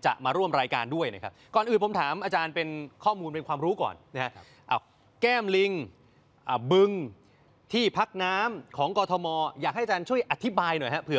จะมาร่วมรายการด้วยนะครับก่อนอื่นผมถามอาจารย์เป็นข้อมูลเป็นความรู้ก่อนนะฮะแก้มลิงบึงที่พักน้ำของกทมอยากให้อาจารย์ช่วยอธิบายหน่อยฮะเผื่อ